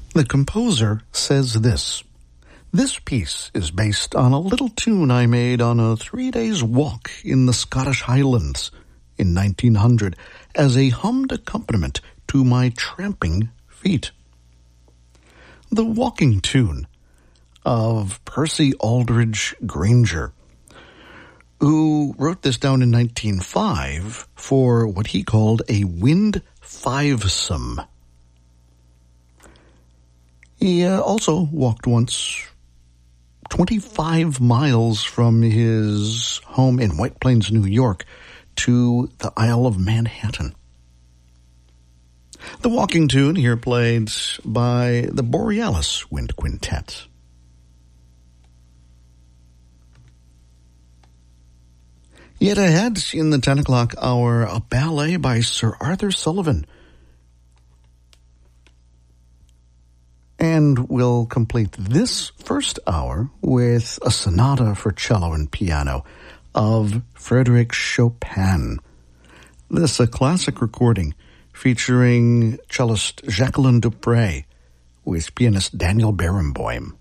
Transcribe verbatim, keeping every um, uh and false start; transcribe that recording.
The composer says this: "This piece is based on a little tune I made on a three days walk in the Scottish Highlands in nineteen hundred as a hummed accompaniment to my tramping feet." The walking tune of Percy Aldridge Granger, who wrote this down in nineteen oh five for what he called a wind fivesome. He uh, also walked once twenty-five miles from his home in White Plains, New York, to the Isle of Manhattan. The walking tune here played by the Borealis Wind Quintet. Yet ahead in the ten o'clock hour, a ballet by Sir Arthur Sullivan. And we'll complete this first hour with a sonata for cello and piano of Frédéric Chopin. This is a classic recording featuring cellist Jacqueline Dupre with pianist Daniel Barenboim.